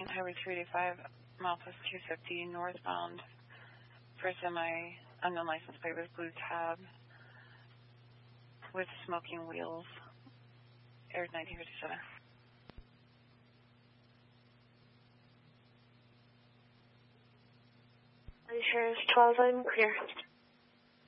Main Highway 385, milepost 250, northbound for semi, unknown license plate with blue tab with smoking wheels, aired 1957. Insurance 12, I'm clear.